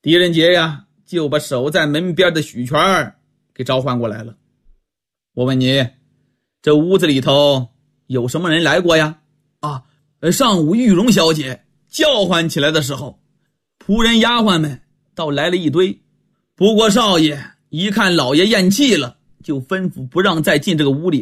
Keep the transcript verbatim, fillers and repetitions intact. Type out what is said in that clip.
狄仁杰呀，就把守在门边的许全给召唤过来了。我问你，这屋子里头有什么人来过呀？啊，上午玉荣小姐叫唤起来的时候，仆人丫鬟们倒来了一堆。不过少爷一看老爷咽气了，就吩咐不让再进这个屋里